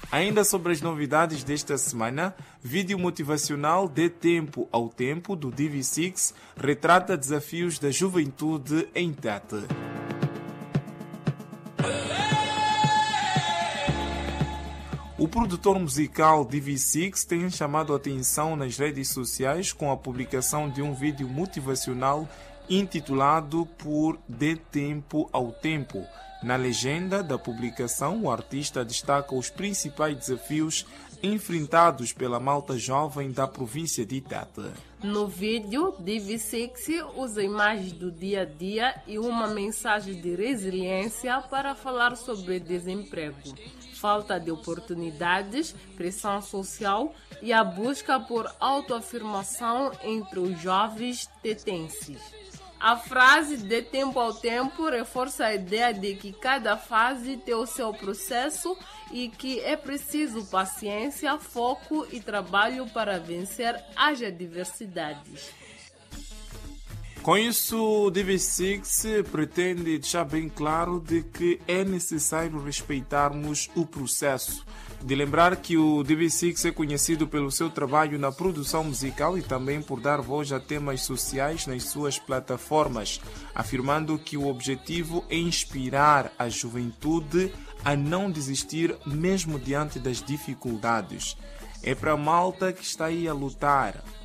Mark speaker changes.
Speaker 1: Ainda sobre as novidades desta semana, vídeo motivacional De Tempo ao Tempo, do DV6, retrata desafios da juventude em Tete. O produtor musical DV6 tem chamado a atenção nas redes sociais com a publicação de um vídeo motivacional intitulado por De Tempo ao Tempo. Na legenda da publicação, o artista destaca os principais desafios enfrentados pela malta jovem da província de Tete.
Speaker 2: No vídeo, DV6 usa imagens do dia a dia e uma mensagem de resiliência para falar sobre desemprego, falta de oportunidades, pressão social e a busca por autoafirmação entre os jovens tetenses. A frase De Tempo ao Tempo reforça a ideia de que cada fase tem o seu processo e que é preciso paciência, foco e trabalho para vencer as adversidades.
Speaker 1: Com isso, o DV6 pretende deixar bem claro de que é necessário respeitarmos o processo. De lembrar que o DV6 é conhecido pelo seu trabalho na produção musical e também por dar voz a temas sociais nas suas plataformas, afirmando que o objetivo é inspirar a juventude a não desistir mesmo diante das dificuldades. É para a malta que está aí a lutar,